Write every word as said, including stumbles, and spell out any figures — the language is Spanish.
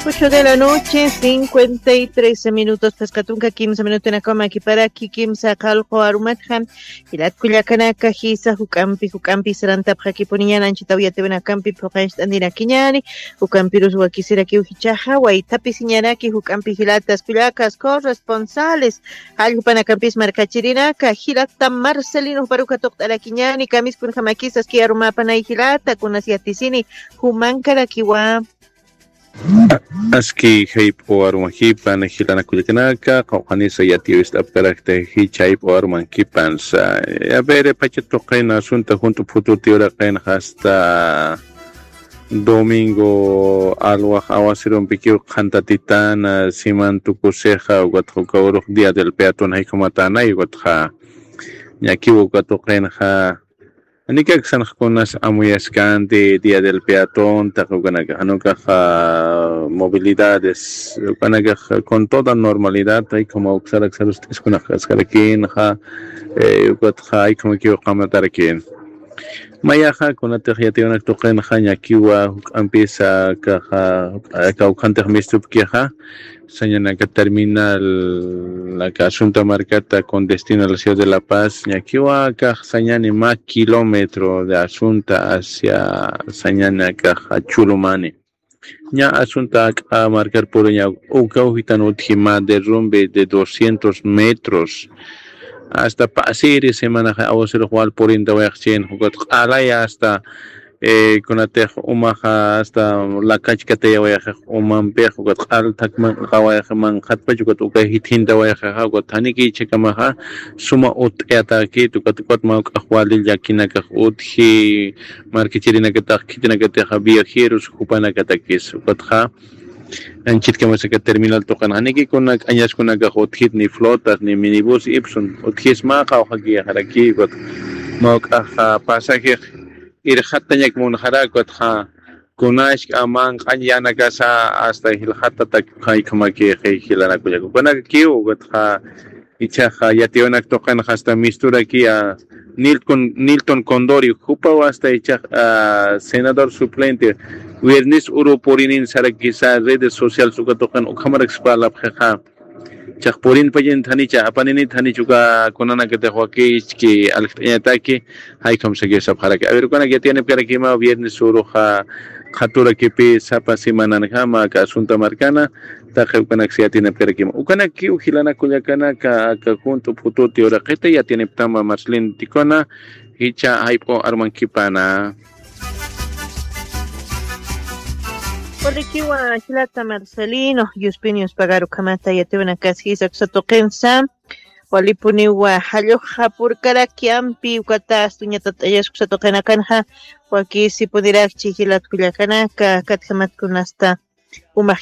Ocho de la noche, cincuenta y trece minutos, Pascatunca, quince minutos en acoma, aquí para aquí, quince, caljo, arumatjam, y la culiacanaca, jisa, jucampi, jucampi, seranta, aquí ponían, anchita, ya te ven a campi, projanch, andina, quiñani, jucampirus, guaquisera, que ujichaja, guaitapi, siñaraki, jucampi, gilatas, culacas, corresponsales, algo campis, marcachirinaca, gilata, marcelino, paruca, toctara, quiñani, camis, punjamaquisas, que arumapana y gilata, con asiaticini, humancara, kiwa. Aski hype o armahipan hilana kulikanaka qawqanisa yatiwista karakte hichayp o armankipan sa a ver pacheto qena asunta junto fututiora qena hasta domingo alwaj awasiron pikiu qantatitana simantu kuseja watqa uruq día del peatón haykumatana y watqa ñakiwu qatu qena Anika sanjkunas amuyaskanti día del peatón taqukanaka hanuka movilidades kanaka con toda normalidad hay como uxarak salus tiskunaka askarakin ha ukatha hay como que qamatarakin mayaja con la tejiationa toqen haña kiwa empieza caja caucante mistup kiha señala que termina la asunto marcata con destino a la ciudad de La Paz ñakiwa ka señala más kilómetro de asunto hacia señala ka Chulumani ña asunto a marcar por ña ukauhitan utima de rumbe de doscientos metros hasta pasir y semana a vos el jugar por indawaxchen jugot alaya hasta eh con ate umaja hasta la cachcate ya voy a umam pe jugot al takman qawaya man khatpa jugot ukay hitin dawaya jugot taniki chekamaha suma ut ataki tu katkot ma aqwalil yakina ka uthi markichirina ka takitina ka ta viajeros kupana ka takis ukatha anchit que se que termina el tocan haniki con añas con aga hothit ni flotas ni minibus ipson othis ma ka hagi haraki got mok aha pasaje ir hatta yak mon harakot ha kunash amang anyana kasa hasta hil hatta tak kai kama ke khilana ko yak kuna kiu got ha icha ha yationa tocan hasta mistura aquí a Nilton Nilton Condori jupa hasta icha senador suplente Viernes Uruporinin Sarakisa redes social suka tokan ukhamar expala pha chakporin pajen thani cha apanini thani chuka konana kete hoki ki alqiyata ki hay kam sege sab haraka aver kona que tiene para que ma viernes uruja khatura que pe sapa semana khama ka asunta marcana ta khukana que tiene para que ukana ki ujilana kulyakana ka ka junto puto teora qeta ya tiene tama marslin tikona hicha hypo armankipana Porrikiwa Chilata Marcelino, Yuspinius Pagaru Kamata Yatevana Casisa Xotokensa, Walipuniwa Haluja Purkarakiampi, Ukatas, Tuñatatayas Xotokenakanja, Waki si pudiera Chihilat Kuyakanaka, Kathamat Kunasta, Uma